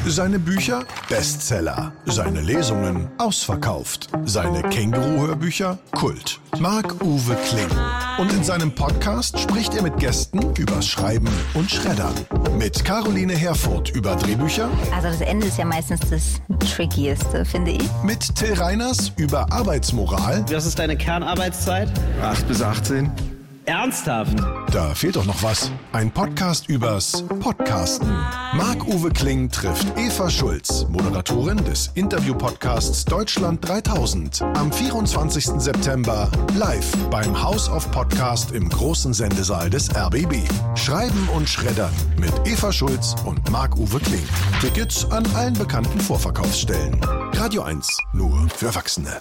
Seine Bücher Bestseller, seine Lesungen ausverkauft, seine Känguru-Hörbücher Kult. Marc-Uwe Kling. Und in seinem Podcast spricht er mit Gästen übers Schreiben und Schreddern. Mit Caroline Herfurth über Drehbücher. Also das Ende ist ja meistens das Trickieste, finde ich. Mit Till Reiners über Arbeitsmoral. Was ist deine Kernarbeitszeit? 8 bis 18. Ernsthaft? Da fehlt doch noch was. Ein Podcast übers Podcasten. Marc-Uwe Kling trifft Eva Schulz, Moderatorin des Interview-Podcasts Deutschland 3000. Am 24. September live beim House of Podcast im großen Sendesaal des RBB. Schreiben und Schreddern mit Eva Schulz und Marc-Uwe Kling. Tickets an allen bekannten Vorverkaufsstellen. Radio 1, nur für Erwachsene.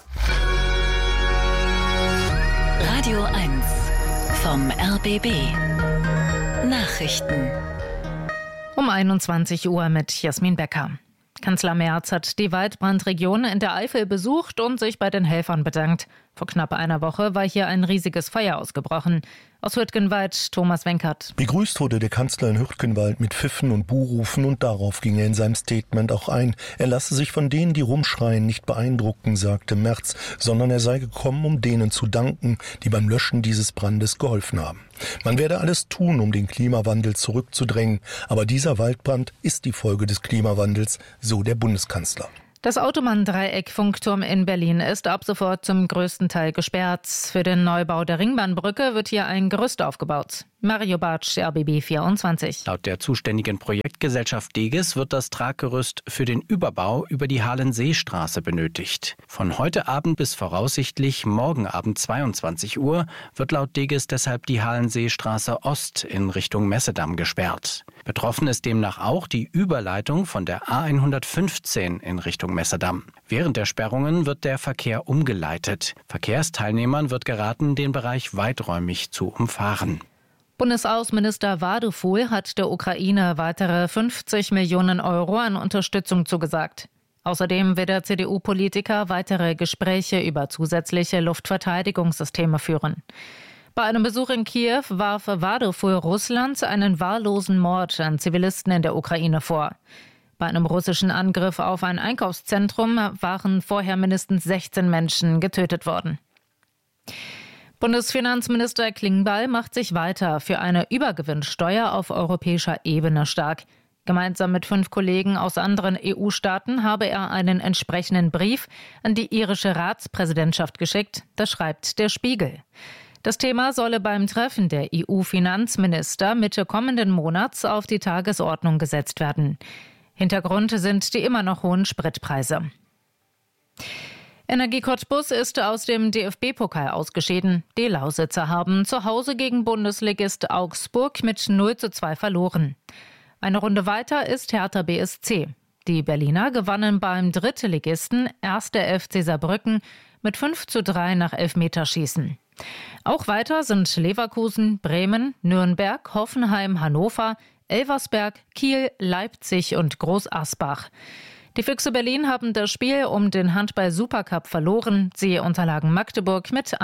Radio 1 vom RBB. Nachrichten. Um 21 Uhr mit Jasmin Becker. Kanzler Merz hat die Waldbrandregion in der Eifel besucht und sich bei den Helfern bedankt. Vor knapp einer Woche war hier ein riesiges Feuer ausgebrochen. Aus Hürtgenwald, Thomas Wenkert. Begrüßt wurde der Kanzler in Hürtgenwald mit Pfiffen und Buhrufen und darauf ging er in seinem Statement auch ein. Er lasse sich von denen, die rumschreien, nicht beeindrucken, sagte Merz, sondern er sei gekommen, um denen zu danken, die beim Löschen dieses Brandes geholfen haben. Man werde alles tun, um den Klimawandel zurückzudrängen, aber dieser Waldbrand ist die Folge des Klimawandels, so der Bundeskanzler. Das Autobahn-Dreieck-Funkturm in Berlin ist ab sofort zum größten Teil gesperrt. Für den Neubau der Ringbahnbrücke wird hier ein Gerüst aufgebaut. Mario Bartsch, RBB 24. Laut der zuständigen Projektgesellschaft Deges wird das Traggerüst für den Überbau über die Halenseestraße benötigt. Von heute Abend bis voraussichtlich morgen Abend 22 Uhr wird laut Deges deshalb die Halenseestraße Ost in Richtung Messedamm gesperrt. Betroffen ist demnach auch die Überleitung von der A115 in Richtung Messedamm. Während der Sperrungen wird der Verkehr umgeleitet. Verkehrsteilnehmern wird geraten, den Bereich weiträumig zu umfahren. Bundesaußenminister Wadefol hat der Ukraine weitere 50 Millionen Euro an Unterstützung zugesagt. Außerdem will der CDU-Politiker weitere Gespräche über zusätzliche Luftverteidigungssysteme führen. Bei einem Besuch in Kiew warf Wadefol Russland einen wahllosen Mord an Zivilisten in der Ukraine vor. Bei einem russischen Angriff auf ein Einkaufszentrum waren vorher mindestens 16 Menschen getötet worden. Bundesfinanzminister Klingbeil macht sich weiter für eine Übergewinnsteuer auf europäischer Ebene stark. Gemeinsam mit 5 Kollegen aus anderen EU-Staaten habe er einen entsprechenden Brief an die irische Ratspräsidentschaft geschickt. Das schreibt der Spiegel. Das Thema solle beim Treffen der EU-Finanzminister Mitte kommenden Monats auf die Tagesordnung gesetzt werden. Hintergrund sind die immer noch hohen Spritpreise. Energie Cottbus ist aus dem DFB-Pokal ausgeschieden. Die Lausitzer haben zu Hause gegen Bundesligist Augsburg mit 0:2 verloren. Eine Runde weiter ist Hertha BSC. Die Berliner gewannen beim Drittligisten 1. FC Saarbrücken mit 5:3 nach Elfmeterschießen. Auch weiter sind Leverkusen, Bremen, Nürnberg, Hoffenheim, Hannover, Elversberg, Kiel, Leipzig und Groß Asbach. Die Füchse Berlin haben das Spiel um den Handball-Supercup verloren. Sie unterlagen Magdeburg mit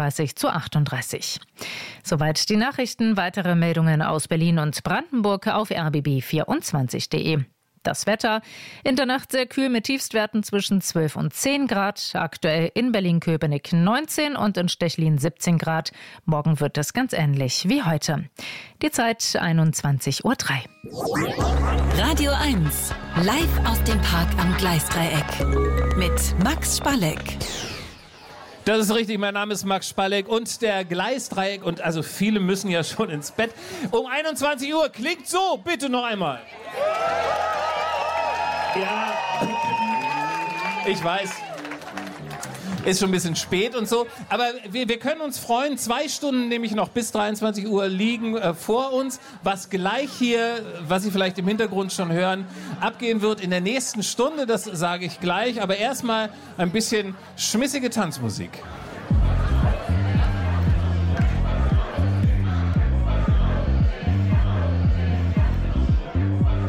31:38. Soweit die Nachrichten. Weitere Meldungen aus Berlin und Brandenburg auf rbb24.de. Das Wetter. In der Nacht sehr kühl mit Tiefstwerten zwischen 12 und 10 Grad. Aktuell in Berlin-Köpenick 19 und in Stechlin 17 Grad. Morgen wird es ganz ähnlich wie heute. Die Zeit 21:03 Uhr. Radio 1, live aus dem Park am Gleisdreieck mit Max Spalleck. Das ist richtig, mein Name ist Max Spalleck und der Gleisdreieck. Und also viele müssen ja schon ins Bett. Um 21 Uhr klingt so, bitte noch einmal. Ja, ich weiß, ist schon ein bisschen spät und so, aber wir können uns freuen, 2 Stunden nämlich noch bis 23 Uhr liegen vor uns, was gleich hier, was Sie vielleicht im Hintergrund schon hören, abgehen wird in der nächsten Stunde, das sage ich gleich, aber erstmal ein bisschen schmissige Tanzmusik.